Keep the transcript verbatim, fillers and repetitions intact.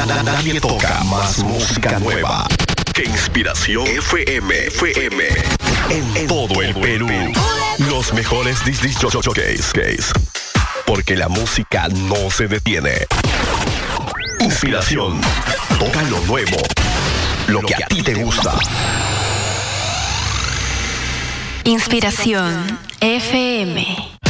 Nadie toca más música nueva que Inspiración F M. F M. En, en todo el Perú. Los mejores disc jockeys. Porque la música no se detiene. Inspiración. Toca lo nuevo. Lo que a ti te gusta. Inspiración F M.